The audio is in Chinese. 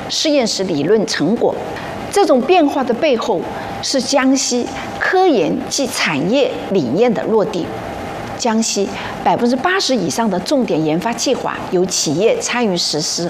实验室理论成果。这种变化的背后是江西科研及产业理念的落地。江西80%以上的重点研发计划由企业参与实施，